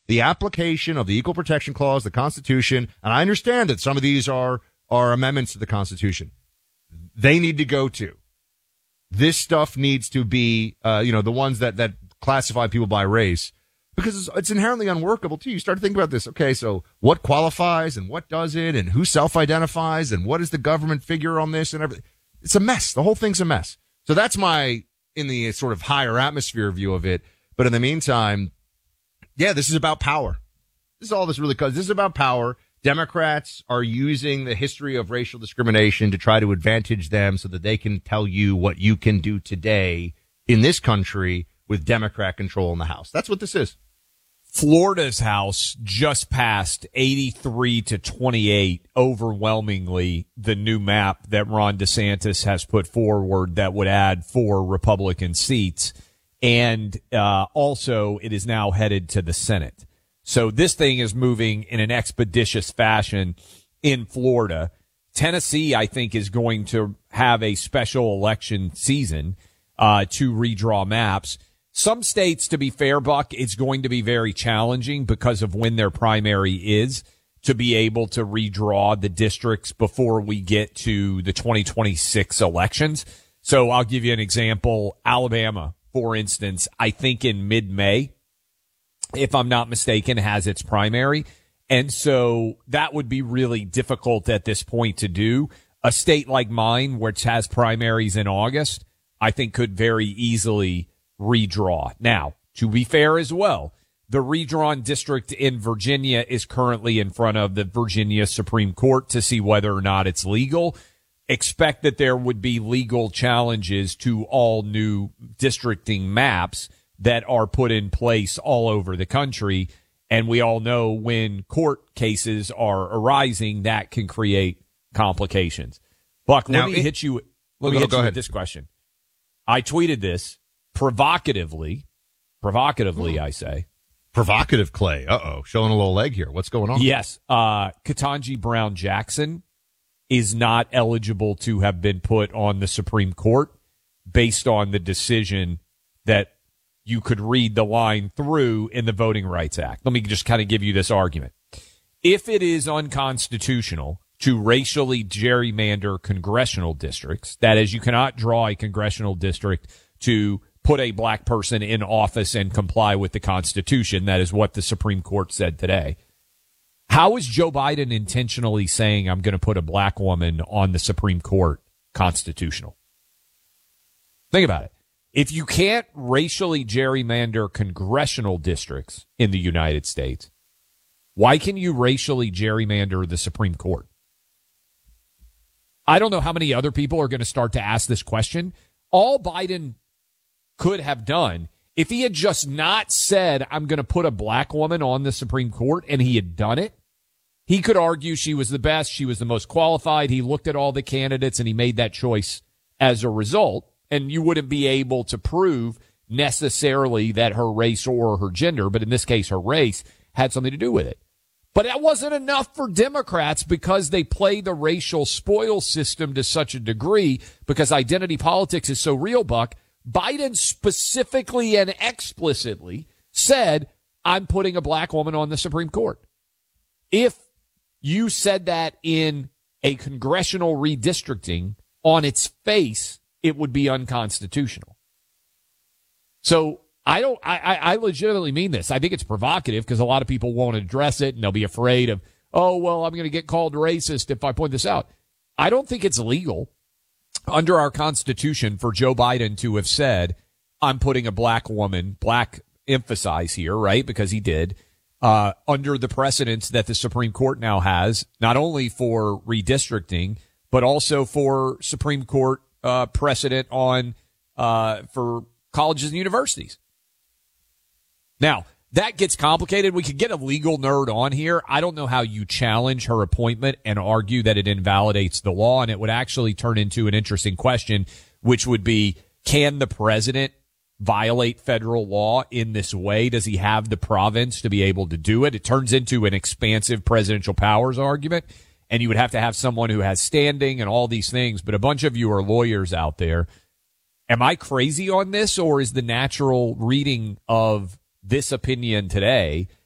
the application of the Equal Protection Clause, the Constitution, and I understand that some of these are amendments to the Constitution. They need to go to. This stuff needs to be, the ones that classify people by race, because it's inherently unworkable too. You start to think about this. Okay, so what qualifies and what doesn't, and who self-identifies, and what is the government figure on this and everything. It's a mess. The whole thing's a mess. So that's in the sort of higher atmosphere view of it. But in the meantime, yeah, this is about power. This is all this really does. This is about power. Democrats are using the history of racial discrimination to try to advantage them so that they can tell you what you can do today in this country with Democrat control in the House. That's what this is. Florida's House just passed 83-28, overwhelmingly the new map that Ron DeSantis has put forward that would add 4 Republican seats. And also it is now headed to the Senate. So this thing is moving in an expeditious fashion in Florida. Tennessee, I think, is going to have a special election season to redraw maps. Some states, to be fair, Buck, it's going to be very challenging because of when their primary is to be able to redraw the districts before we get to the 2026 elections. So I'll give you an example. Alabama, for instance, I think in mid-May, if I'm not mistaken, has its primary. And so that would be really difficult at this point to do. A state like mine, which has primaries in August, I think could very easily redraw. Now, to be fair as well, the redrawn district in Virginia is currently in front of the Virginia Supreme Court to see whether or not it's legal. Expect that there would be legal challenges to all new districting maps that are put in place all over the country. And we all know when court cases are arising, that can create complications. Buck, let me hit you with this question. I tweeted this provocatively, I say. Provocative, Clay. Uh-oh. Showing a little leg here. What's going on? Yes. Ketanji Brown Jackson is not eligible to have been put on the Supreme Court based on the decision that you could read the line through in the Voting Rights Act. Let me just kind of give you this argument. If it is unconstitutional to racially gerrymander congressional districts, that is, you cannot draw a congressional district to put a black person in office and comply with the Constitution. That is what the Supreme Court said today. How is Joe Biden intentionally saying I'm going to put a black woman on the Supreme Court constitutional? Think about it. If you can't racially gerrymander congressional districts in the United States, why can you racially gerrymander the Supreme Court? I don't know how many other people are going to start to ask this question. All Biden could have done, if he had just not said, I'm going to put a black woman on the Supreme Court, and he had done it, he could argue she was the best, she was the most qualified. He looked at all the candidates, and he made that choice as a result. And you wouldn't be able to prove necessarily that her race or her gender, but in this case, her race, had something to do with it. But that wasn't enough for Democrats because they play the racial spoil system to such a degree, because identity politics is so real, Buck. Biden specifically and explicitly said, I'm putting a black woman on the Supreme Court. If you said that in a congressional redistricting, on its face, it would be unconstitutional. So I legitimately mean this. I think it's provocative because a lot of people won't address it and they'll be afraid of, oh, well, I'm going to get called racist if I point this out. I don't think it's legal under our Constitution for Joe Biden to have said, I'm putting a black woman, black emphasize here, right? Because he did, under the precedents that the Supreme Court now has, not only for redistricting, but also for Supreme Court precedent on for colleges and universities. Now, that gets complicated. We could get a legal nerd on here. I don't know how you challenge her appointment and argue that it invalidates the law, and it would actually turn into an interesting question, which would be, can the president violate federal law in this way? Does he have the province to be able to do it? It turns into an expansive presidential powers argument, and you would have to have someone who has standing and all these things. But a bunch of you are lawyers out there. Am I crazy on this, or is the natural reading of this opinion today